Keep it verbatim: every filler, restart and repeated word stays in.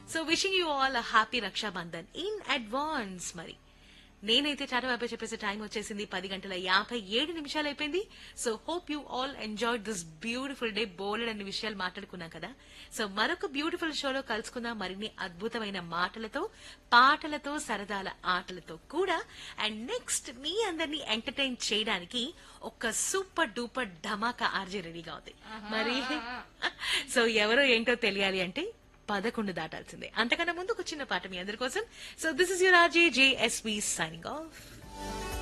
So wishing you all happy Rakshabandhan in advance. మరి నేనైతే టాటా బాబాయ్ చెప్పేసే టైం వచ్చేసింది. పది గంటల యాభై ఏడు నిమిషాలు అయిపోయింది. So hope you all enjoy this beautiful day. బోల్డ్ అన్ని విషయాలు మాట్లాడుకున్నాం కదా. సో మరొక బ్యూటిఫుల్ షోలో కలుసుకుందాం మరిన్ని అద్భుతమైన మాటలతో, పాటలతో, సరదాల ఆటలతో కూడా. అండ్ నెక్స్ట్ మీ అందరినీ ఎంటర్టైన్ చేయడానికి ఒక సూపర్ డూపర్ ధమాకా ఆర్జే రెడీగా ఉంది. మరి సో ఎవరో ఏంటో తెలియాలి అంటే పదకొండు దాటాల్సిందే. అంతకన్నా ముందు ఒక చిన్న పాట మీ అందరి కోసం. So this is your RJ JSV signing off.